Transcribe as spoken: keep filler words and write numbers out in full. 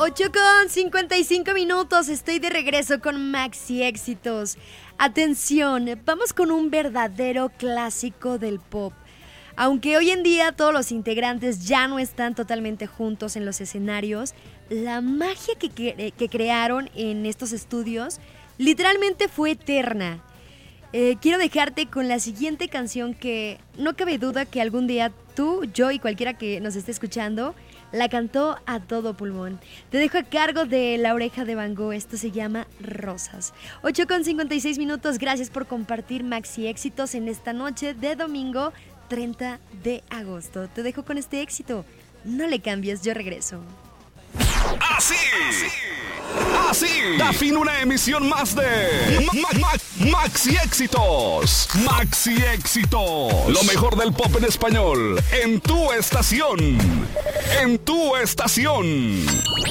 ocho con cincuenta y cinco minutos, estoy de regreso con Maxi Éxitos. Atención, vamos con un verdadero clásico del pop. Aunque hoy en día todos los integrantes ya no están totalmente juntos en los escenarios, la magia que, que, que crearon en estos estudios literalmente fue eterna. Eh, quiero dejarte con la siguiente canción que no cabe duda que algún día tú, yo y cualquiera que nos esté escuchando la cantó a todo pulmón. Te dejo a cargo de La Oreja de Van Gogh. Esto se llama Rosas. ocho con cincuenta y seis minutos. Gracias por compartir Maxi Éxitos en esta noche de domingo treinta de agosto. Te dejo con este éxito. No le cambies, yo regreso. Así, así, da fin una emisión más de Ma- Ma- Maxi Éxitos. Maxi Éxitos. Lo mejor del pop en español en tu estación. En tu estación.